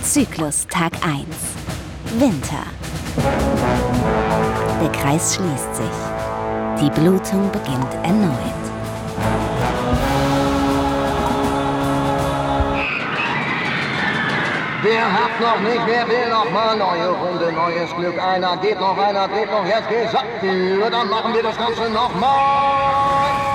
Zyklus Tag 1. Winter. Der Kreis schließt sich. Die Blutung beginnt erneut. Wer hat noch nicht, wer will noch mal? Neue Runde, neues Glück. Einer geht noch, einer dreht noch, jetzt geht's ab. Dann machen wir das Ganze noch mal.